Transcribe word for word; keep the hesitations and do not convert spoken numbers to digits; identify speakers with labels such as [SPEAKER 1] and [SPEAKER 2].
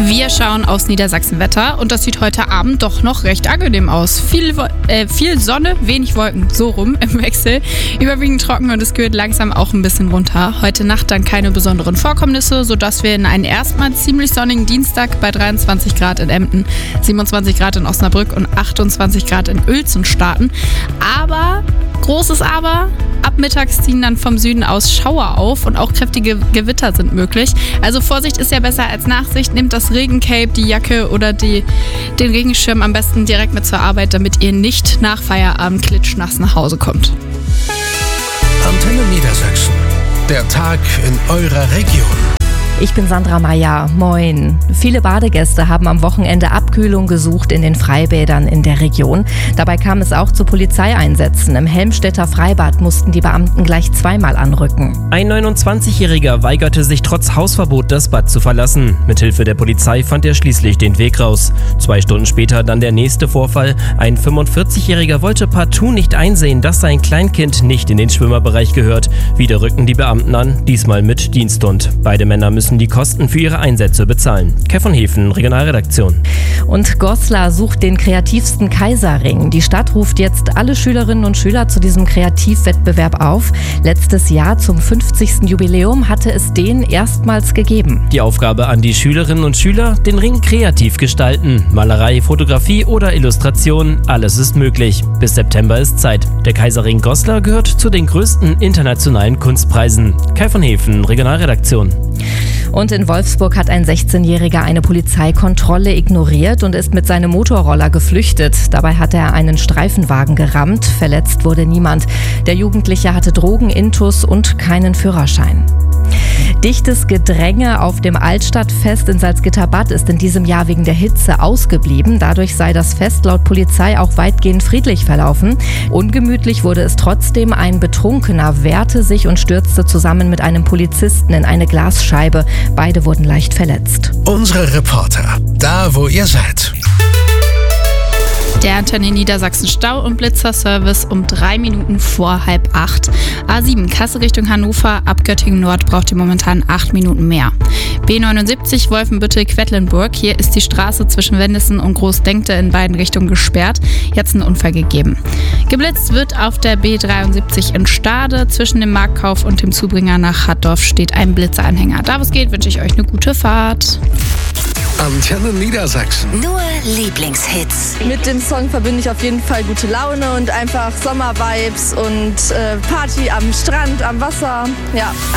[SPEAKER 1] Wir schauen aufs Niedersachsen-Wetter und das sieht heute Abend doch noch recht angenehm aus. Viel, äh, viel Sonne, wenig Wolken, so rum im Wechsel. Überwiegend trocken und es kühlt langsam auch ein bisschen runter. Heute Nacht dann keine besonderen Vorkommnisse, sodass wir in einen erstmal ziemlich sonnigen Dienstag bei dreiundzwanzig Grad in Emden, siebenundzwanzig Grad in Osnabrück und achtundzwanzig Grad in Uelzen starten. Aber, großes Aber, ab mittags ziehen dann vom Süden aus Schauer auf und auch kräftige Gewitter sind möglich. Also Vorsicht ist ja besser als Nachsicht. Nehmt das Regencape, die Jacke oder die, den Regenschirm am besten direkt mit zur Arbeit, damit ihr nicht nach Feierabend klitschnass nach Hause kommt.
[SPEAKER 2] Antenne Niedersachsen. Der Tag in eurer Region.
[SPEAKER 3] Ich bin Sandra Meyer. Moin. Viele Badegäste haben am Wochenende Abkühlung gesucht in den Freibädern in der Region. Dabei kam es auch zu Polizeieinsätzen. Im Helmstedter Freibad mussten die Beamten gleich zweimal anrücken.
[SPEAKER 4] Ein neunundzwanzigjähriger weigerte sich trotz Hausverbot, das Bad zu verlassen. Mithilfe der Polizei fand er schließlich den Weg raus. Zwei Stunden später dann der nächste Vorfall. Ein fünfundvierzigjähriger wollte partout nicht einsehen, dass sein Kleinkind nicht in den Schwimmerbereich gehört. Wieder rückten die Beamten an, diesmal mit Diensthund. Beide Männer müssen die Kosten für ihre Einsätze bezahlen. Kai von Hefen, Regionalredaktion.
[SPEAKER 3] Und Goslar sucht den kreativsten Kaiserring. Die Stadt ruft jetzt alle Schülerinnen und Schüler zu diesem Kreativwettbewerb auf. Letztes Jahr zum fünfzigsten Jubiläum hatte es den erstmals gegeben.
[SPEAKER 4] Die Aufgabe an die Schülerinnen und Schüler, den Ring kreativ gestalten. Malerei, Fotografie oder Illustration, alles ist möglich. Bis September ist Zeit. Der Kaiserring Goslar gehört zu den größten internationalen Kunstpreisen. Kai von Hefen, Regionalredaktion.
[SPEAKER 3] Und in Wolfsburg hat ein sechzehnjähriger eine Polizeikontrolle ignoriert und ist mit seinem Motorroller geflüchtet. Dabei hat er einen Streifenwagen gerammt. Verletzt wurde niemand. Der Jugendliche hatte Drogen, Intus und keinen Führerschein. Dichtes Gedränge auf dem Altstadtfest in Salzgitterbad ist in diesem Jahr wegen der Hitze ausgeblieben. Dadurch sei das Fest laut Polizei auch weitgehend friedlich verlaufen. Ungemütlich wurde es trotzdem. Ein Betrunkener wehrte sich und stürzte zusammen mit einem Polizisten in eine Glasscheibe. Beide wurden leicht verletzt.
[SPEAKER 2] Unsere Reporter, da wo ihr seid.
[SPEAKER 1] Der Antenne Niedersachsen Stau- und Blitzerservice um drei Minuten vor halb acht. A sieben Kassel Richtung Hannover, ab Göttingen Nord braucht ihr momentan acht Minuten mehr. B neunundsiebzig Wolfenbüttel-Quedlinburg. Hier ist die Straße zwischen Wendissen und Großdenkte in beiden Richtungen gesperrt. Jetzt ein Unfall gegeben. Geblitzt wird auf der B dreiundsiebzig in Stade. Zwischen dem Marktkauf und dem Zubringer nach Hattorf steht ein Blitzeranhänger. Da wo es geht, wünsche ich euch eine gute Fahrt.
[SPEAKER 2] Antenne Niedersachsen.
[SPEAKER 5] Nur Lieblingshits.
[SPEAKER 6] Mit dem Song verbinde ich auf jeden Fall gute Laune und einfach Sommer-Vibes und äh, Party am Strand, am Wasser. Ja,